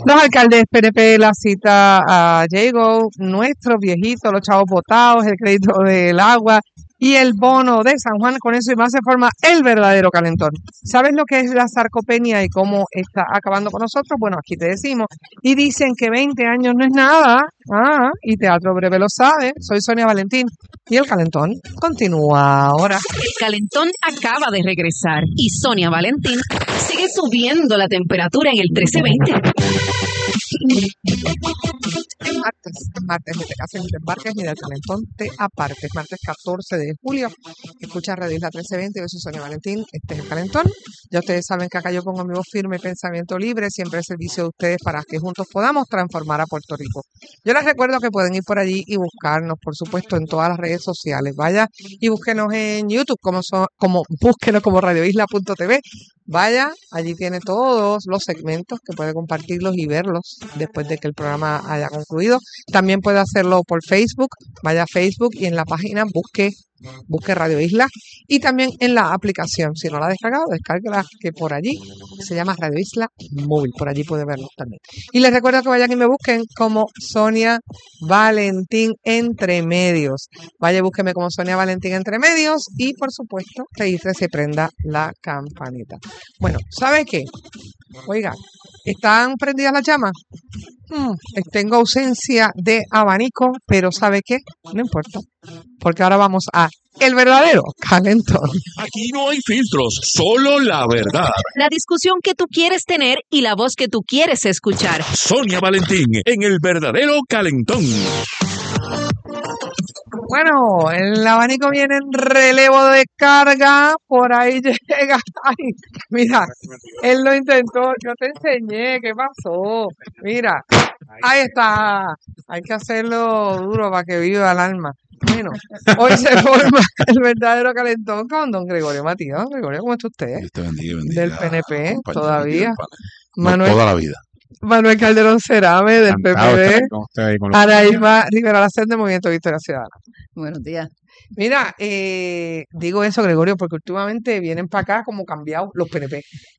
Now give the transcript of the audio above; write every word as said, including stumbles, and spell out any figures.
Los alcaldes P N P la cita a Jago, nuestros viejitos, los chavos botados, el crédito del agua y el bono de San Juan. Con eso y más se forma el verdadero calentón. ¿Sabes lo que es la sarcopenia y cómo está acabando con nosotros? Bueno, aquí te decimos. Y dicen que veinte años no es nada. Ah, y Teatro Breve lo sabe. Soy Sonia Valentín. Y el calentón continúa ahora. El calentón acaba de regresar y Sonia Valentín sigue subiendo la temperatura en el trece veinte. Martes, martes, ni te cases, ni te embarques, ni del calentón te apartes. Martes catorce de julio, escucha Radio Isla trece veinte, yo soy Sonia Valentín, este es el calentón. Ya ustedes saben que acá yo pongo mi voz firme, pensamiento libre, siempre al servicio de ustedes para que juntos podamos transformar a Puerto Rico. Yo les recuerdo que pueden ir por allí y buscarnos, por supuesto, en todas las redes sociales. Vaya y búsquenos en YouTube, como, son, como búsquenos como radio isla punto t v. Vaya, allí tiene todos los segmentos que puede compartirlos y verlos después de que el programa haya concluido. También puede hacerlo por Facebook. Vaya a Facebook y en la página busque busque Radio Isla y también en la aplicación. Si no la ha descargado, descárguela, que por allí se llama Radio Isla Móvil. Por allí puede verlos también. Y les recuerdo que vayan y me busquen como Sonia Valentín Entre Medios. Vaya y búsqueme como Sonia Valentín Entre Medios y por supuesto registre se prenda la campanita. Bueno, ¿sabe qué? Oiga, ¿están prendidas las llamas? Hmm, tengo ausencia de abanico, pero ¿sabe qué? No importa, porque ahora vamos a el verdadero calentón. Aquí no hay filtros, solo la verdad. La discusión que tú quieres tener y la voz que tú quieres escuchar. Sonia Valentín en el verdadero calentón. Bueno, el abanico viene en relevo de carga, por ahí llega. Ay, mira, él lo intentó, yo te enseñé, ¿qué pasó? Mira, ahí está. Hay que hacerlo duro para que viva el alma. Bueno, hoy se forma el verdadero calentón con don Gregorio Matías. Don Gregorio, ¿cómo está usted? Dios te bendiga, bendiga, del P N P, compañero, todavía. no, Manuel, toda la vida. Manuel Calderón Cerame, del P P D. Anaíma Rivera Lacen, del Movimiento Victoria Ciudadana. Buenos días. Mira, eh, digo eso, Gregorio, porque últimamente vienen para acá como cambiados los P N P.